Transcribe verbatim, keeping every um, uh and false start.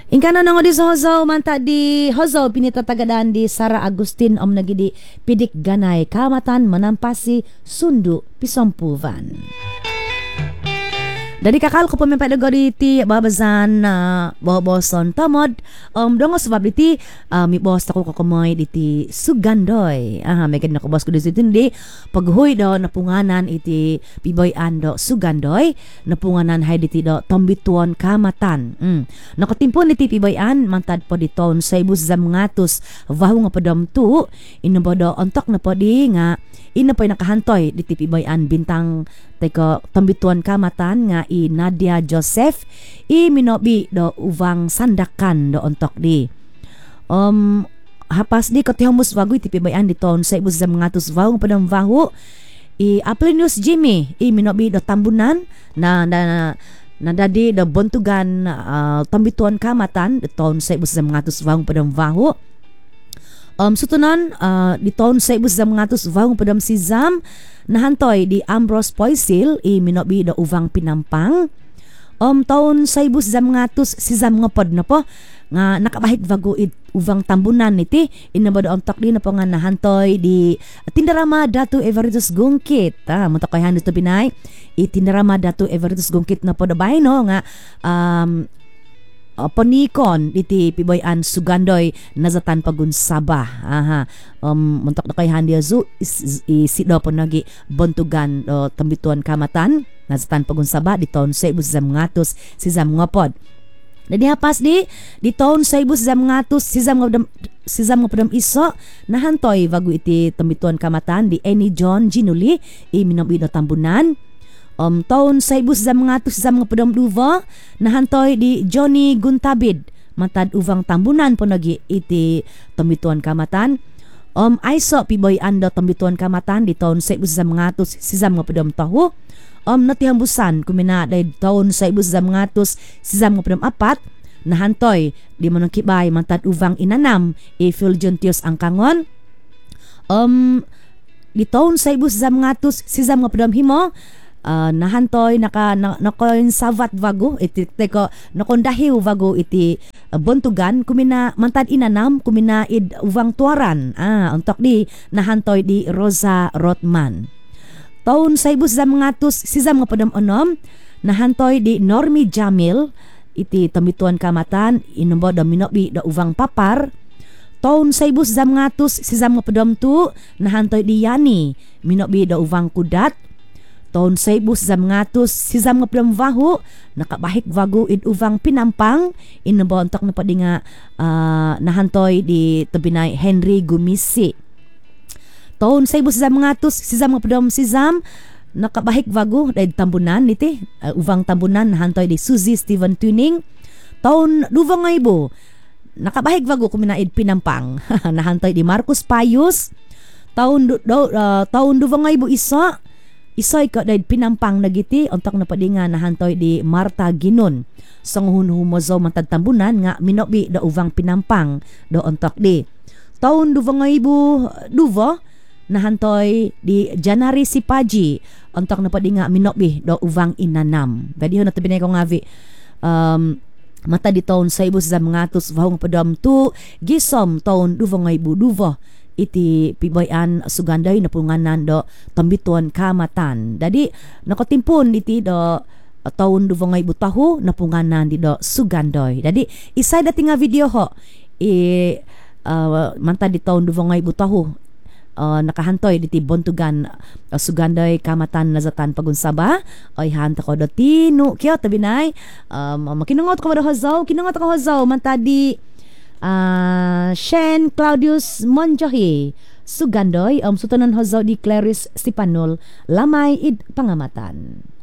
Ingkano nango di sa Hozaw manta di Hozaw pinitatagadaan di Sara Agustin om nagidi pidik ganay kamatan manampasi sundu pisompuvan. Dari kakal ko pamimpedago iti babazan na uh, boboson tamod um dongo sebab iti uh, mi bos tako kakamay iti Sugandoy. Ah megad na ko bos ko dito hindi paghuy do napunganan iti piboy ando Sugandoy napunganan hay diti do Tombituon kamatan. Mm. Nakatimpon iti piboy an mantad po diton sa ibus zam ngatus vahu nga padam tu inubodo ontok na po di nga ina po nakahantoy diti piboy an bintang teko Tombituon kamatan nga i Nadia Joseph i minobi do uvang sandakan do ontok di um hapas di katihamus wagu iti pibayan di ton sa ibus zam ngatus vahu padam vahu i Aplinius Jimmy i minobi do tambunan na na na dadi do bontugan uh, Tombituon kamatan di ton sa ibus zam ngatus vahu padam vahu. Um, sutunan, uh, di taon sa ibus zam ngatus vahong padam si Zam, nahantoy di Ambrose Poisil, i minobi do uvang pinampang. Um, taon sa ibus zam ngatus si Zam nga pod na po, nga nakabahit vago it uvang tambunan niti, inabado ang takdi na po nga nahantoy di Tindarama Datu Everitus Gungkit. Ah, matakay hanito to Pinay, i Tindarama Datu Everitus Gungkit na po dabay no, nga um, Uh, ponikon iti piboyan Sugandoy nazatan pagunsaba. Aha. Um muntok na kay handi azu isido po nagi bontugan uh, Tombituon kamatan nazatan pagunsaba di taon sa ibus zam ngatus si Zam nga pod. Dadi hapas di di taon sa ibus zam ngatus si Zam nga si Zam nga podam iso nahantoy vagu iti Tombituon kamatan di Eni John Ginuli i minobi do tambunan. Um, taon sa ibus zam ngatus zam nga padam duva nahantoy di Johnny Guntabid matad uvang tambunan po nagi iti Tombituon kamatan. Um, aiso piboy ando Tombituon kamatan di taon sa ibus zam ngatus si Zam nga padam tahu. Um, natihambusan kumina day taon sa ibus zam ngatus si Zam nga padam apat nahantoy di manungkibay matad uvang inanam i Fulgentius ang kangon. Um, di taon sa ibus zam ngatus si Zam nga padam himo Uh, nahantoy naka na, nakoin savat vago iti teko nakondahiw vago iti uh, bontugan kumina mantad inanam kumina id uvang tuaran ah untok di nahantoy di Rosa Rotman. Taon sa ibus zam ngatus si Zam nga padam onom nahantoy di Normi Jamil iti Tombituon kamatan inubo do minobi do uvang papar. Taon sa ibus zam ngatus si Zam nga padam tu nahantoy di Yani minobi do uvang kudat. Taon sa ibus zam ngatus si Zam nga padam vahu nakabahik vagu id uvang pinampang inabontok na padi nga uh, nahantoy di tabinay Henry Gumisi. Taon sa ibus zam ngatus si Zam nga padam si Zam nakabahik vagu dahil tambunan niti uh, uvang tambunan nahantoy di Suzy Stephen Tuning. Taon duvang nga ibo nakabahik vagu kuminaid pinampang nahantoy di Marcos Payus. Taon do, do, uh, taon duvang nga ibo isa Isoy ka dahil pinampang nagiti ontak na padi nga nahantoy di Marta Ginon. Sanguhun humozo matad tambunan nga minobi da uvang pinampang do ontak di. Taon duvang nga ibu duvo nahantoy di Janari Sipaji ontak na padi nga minobi do uvang inanam. Badi ho natabinay ko nga vi um, mata di taon sa ibus zam ngatus vahong padam tu gisom taon duvang nga ibu duvo iti piboyan Sugandoy na punganan do Tombituon kamatan. Dadi nakotimpon iti do taon duvang nga ibutaho na punganan di do Sugandoy. Dadi isay dati nga video ho i uh, manta di taon duvang nga ibutaho uh, nakahantoy diti bontugan uh, Sugandoy kamatan nazatan pagunsaba oy hanta ko do tinu kyo tabinay um, makinungot ko do Hozaw kinungot ko Hozaw manta di Uh, Shen Claudius Monjohi Sugandoy um sutunan Hozaw di Clarice Sipanol lamay id pangamatan.